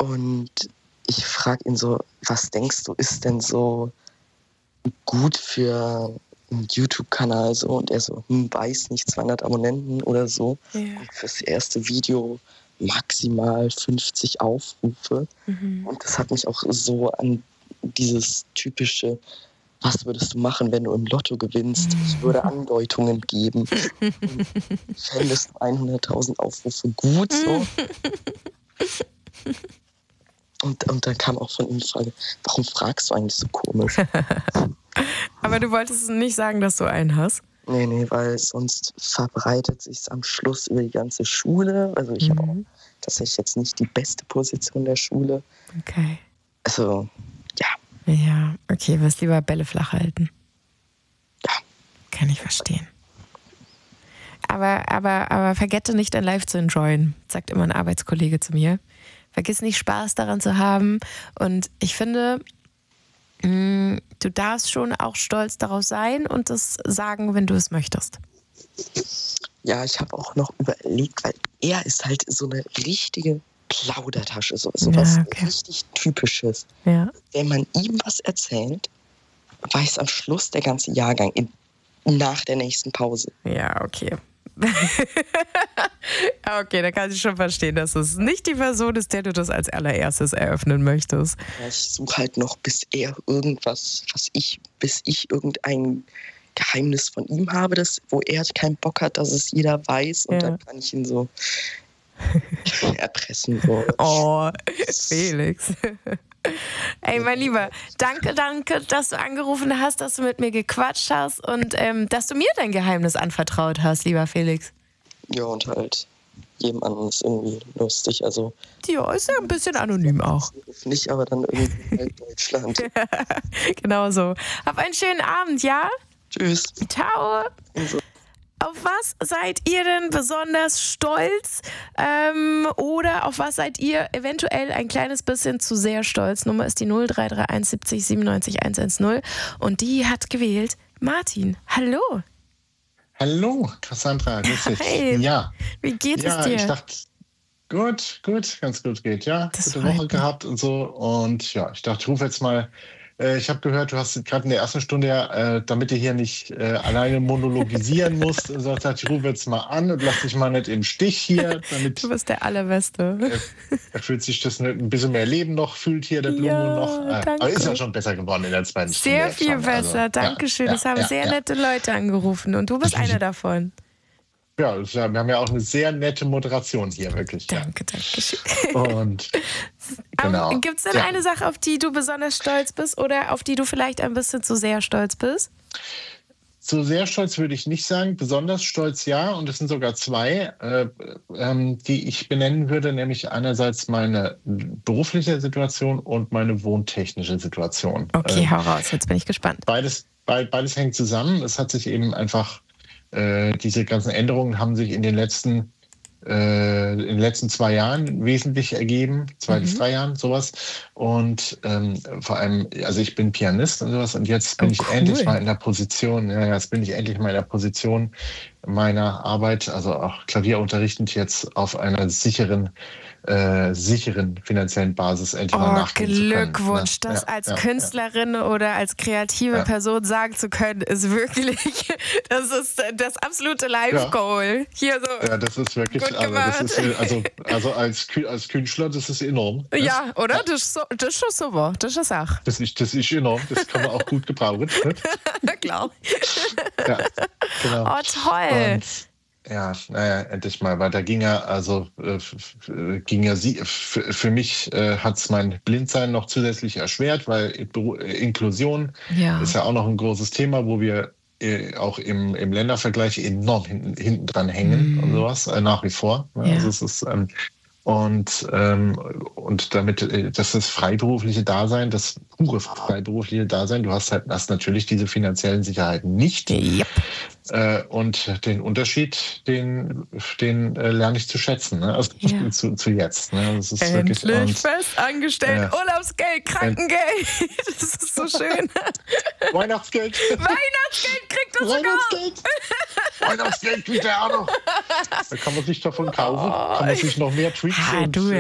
Und ich frage ihn so, was denkst du, ist denn so gut für einen YouTube-Kanal so? Und er so, weiß nicht, 200 Abonnenten oder so. Ja. Und fürs erste Video maximal 50 Aufrufe. Und das hat mich auch so an dieses typische, was würdest du machen, wenn du im Lotto gewinnst? Ich würde Andeutungen geben. Fändest du 100.000 Aufrufe gut so? Und dann kam auch von ihm die Frage, warum fragst du eigentlich so komisch? Aber du wolltest nicht sagen, dass du einen hast? Nee, weil sonst verbreitet sich es am Schluss über die ganze Schule. Also ich habe auch tatsächlich jetzt nicht die beste Position der Schule. Okay. Also, ja. Ja, okay, wirst lieber Bälle flach halten. Ja. Kann ich verstehen. Aber vergesse nicht, dein Life zu enjoyen, sagt immer ein Arbeitskollege zu mir. Vergiss nicht, Spaß daran zu haben. Und ich finde, du darfst schon auch stolz darauf sein und das sagen, wenn du es möchtest. Ja, ich habe auch noch überlegt, weil er ist halt so eine richtige Plaudertasche, so was richtig Typisches. Ja. Wenn man ihm was erzählt, weiß am Schluss der ganze Jahrgang nach der nächsten Pause. Ja, okay. Okay, da kann ich schon verstehen, dass es nicht die Person ist, der du das als allererstes eröffnen möchtest. Ja, ich suche halt noch, bis ich irgendein Geheimnis von ihm habe, wo er keinen Bock hat, dass es jeder weiß. Und dann kann ich ihn so erpressen. So. Oh, Felix. Ey, mein Lieber, danke, dass du angerufen hast, dass du mit mir gequatscht hast und dass du mir dein Geheimnis anvertraut hast, lieber Felix. Ja, und halt jedem anderen ist irgendwie lustig. Also, ja, ist ja ein bisschen anonym auch. Nicht, aber dann irgendwie halt Deutschland. Genau so. Hab einen schönen Abend, ja? Tschüss. Ciao. Also. Auf was seid ihr denn besonders stolz? Oder auf was seid ihr eventuell ein kleines bisschen zu sehr stolz? Nummer ist die 0331 70 97 110. Und die hat gewählt Martin. Hallo. Hallo, Cassandra. Grüß dich. Hi. Ja. Wie geht es dir? Ja, ich dachte, gut, ganz gut geht. Ja, Das gute Woche gehabt und so. Und ja, ich dachte, ich rufe jetzt mal. Ich habe gehört, du hast gerade in der ersten Stunde, damit du hier nicht alleine monologisieren musst, dachte ich, rufe jetzt mal an und lass dich mal nicht im Stich hier. Damit du bist der Allerbeste. Er fühlt sich das ein bisschen mehr Leben noch, fühlt hier der Blumen noch. Danke. Aber ist ja schon besser geworden in der zweiten Stunde. Sehr viel besser, also, Dankeschön. Es haben sehr nette Leute angerufen und du bist einer davon. Ja, wir haben ja auch eine sehr nette Moderation hier, wirklich. Danke schön. Und genau. Gibt es denn eine Sache, auf die du besonders stolz bist oder auf die du vielleicht ein bisschen zu sehr stolz bist? Zu sehr stolz würde ich nicht sagen, besonders stolz ja. Und es sind sogar zwei, die ich benennen würde, nämlich einerseits meine berufliche Situation und meine wohntechnische Situation. Okay, hau raus, jetzt bin ich gespannt. Beides hängt zusammen. Es hat sich eben einfach diese ganzen Änderungen haben sich in den letzten 2 Jahren wesentlich ergeben, 2 bis 3 Jahren, sowas. Und vor allem, also ich bin Pianist und sowas und jetzt bin ich endlich mal in der Position, meiner Arbeit, also auch Klavier unterrichtend jetzt auf einer sicheren finanziellen Basis endlich mal nachgehen zu können. Glückwunsch, das als Künstlerin oder als kreative Person sagen zu können, ist wirklich, das ist das absolute Life-Goal. Hier so. Ja, das ist wirklich, also als Künstler, das ist enorm. Ja, oder? Das ist schon super, das ist auch. Das ist enorm, das kann man auch gut gebrauchen. Klar. Ja, genau. Oh, toll. Und ja, endlich mal, weil da für mich hat es mein Blindsein noch zusätzlich erschwert, weil Inklusion ist ja auch noch ein großes Thema, wo wir auch im Ländervergleich enorm hinten dran hängen und sowas, nach wie vor. Ja. Also es ist und damit das freiberufliche Dasein, das pure freiberufliche Dasein, du hast natürlich diese finanziellen Sicherheiten nicht. Yep. Und den Unterschied, den lerne ich zu schätzen, ne? Also zu jetzt. Ne? Das ist endlich wirklich, fest angestellt, Urlaubsgeld, Krankengeld. Das ist so schön. Weihnachtsgeld kriegt er sogar. Weihnachtsgeld kriegt er auch noch. Da kann man sich davon kaufen, kann man sich noch mehr Tweets